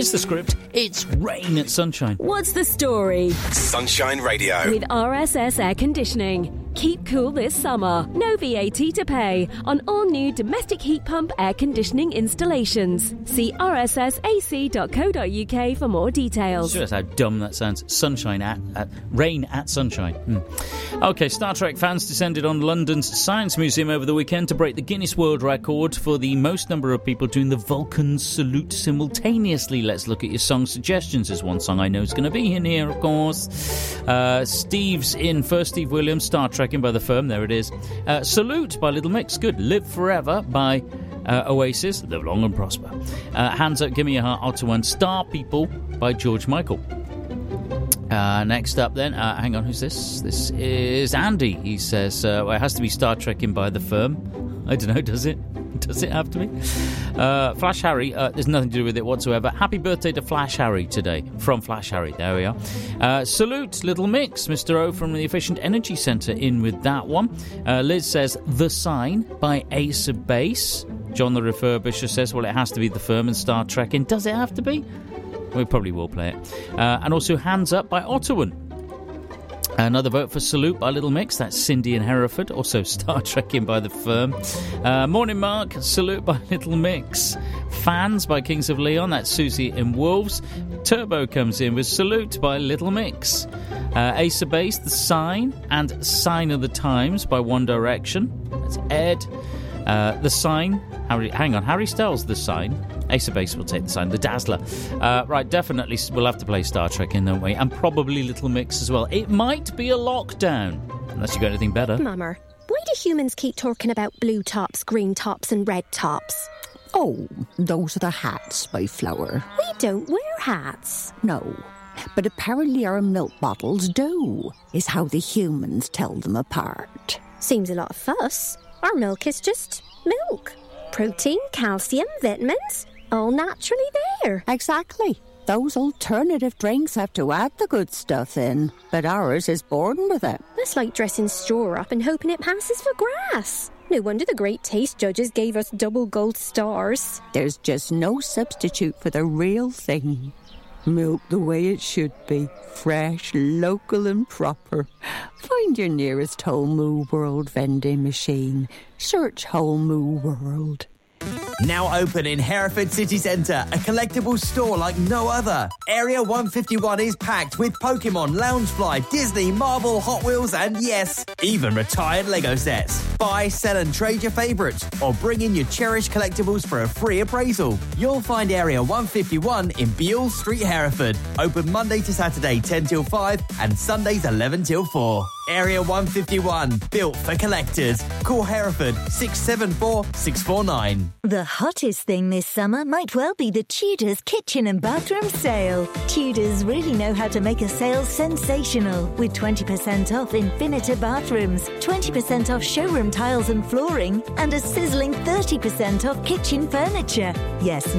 Here's the script. It's rain at Sunshine. What's the story? Sunshine Radio. With RSS Air Conditioning. Keep cool this summer. No VAT to pay on all new domestic heat pump air conditioning installations. See rssac.co.uk for more details. Just how dumb that sounds. Sunshine at rain at Sunshine. OK, Star Trek fans descended on London's Science Museum over the weekend to break the Guinness World Record for the most number of people doing the Vulcan salute simultaneously. Let's look at your song suggestions. There's one song I know is going to be in here, of course. Steve's in first. Steve Williams, Star Trek by The Firm, there it is. Salute by Little Mix, good. Live Forever by Oasis, Live Long and Prosper. Hands Up, Give Me Your Heart, Ottawa, and Star People by George Michael. Next up then, hang on, who's this? This is Andy. He says, it has to be Star Trek by The Firm. I don't know, does it? Does it have to be? Flash Harry, there's nothing to do with it whatsoever. Happy birthday to Flash Harry today. From Flash Harry, there we are. Salute, Little Mix. Mr. O from the Efficient Energy Centre in with that one. Liz says, The Sign by Ace of Base. John the Refurbisher says, well, it has to be The Firm and Star Trek. Does it have to be? We probably will play it. And also Hands Up by Ottawan. Another vote for Salute by Little Mix. That's Cindy in Hereford. Also Star Trek by The Firm. Morning Mark. Salute by Little Mix. Fans by Kings of Leon. That's Susie in Wolves. Turbo comes in with Salute by Little Mix. Ace of Base, The Sign, and Sign of the Times by One Direction. That's Ed. The Sign. Harry Styles, The Sign. Ace of Base will take The Sign. The Dazzler. Right, definitely we'll have to play Star Trek in, don't we? And probably Little Mix as well. It might be a lockdown, unless you got anything better. Mummer, why do humans keep talking about blue tops, green tops and red tops? Oh, those are the hats by Flower. We don't wear hats. No, but apparently our milk bottles do, is how the humans tell them apart. Seems a lot of fuss. Our milk is just milk. Protein, calcium, vitamins, all naturally there. Exactly. Those alternative drinks have to add the good stuff in, but ours is born with it. That's like dressing straw up and hoping it passes for grass. No wonder the great taste judges gave us double gold stars. There's just no substitute for the real thing. Milk the way it should be. Fresh, local and proper. Find your nearest Whole Moo World vending machine. Search Whole Moo World. Now open in Hereford City Centre, a collectibles store like no other. Area 151 is packed with Pokemon, Loungefly, Disney, Marvel, Hot Wheels and yes, even retired Lego sets. Buy, sell and trade your favourites or bring in your cherished collectibles for a free appraisal. You'll find Area 151 in Beale Street, Hereford. Open Monday to Saturday 10 till 5 and Sundays 11 till 4. Area 151, built for collectors. Call Hereford 674 649. The hottest thing this summer might well be the Tudors kitchen and bathroom sale. Tudors really know how to make a sale sensational with 20% off Infinita bathrooms, 20% off showroom tiles and flooring, and a sizzling 30% off kitchen furniture. Yes,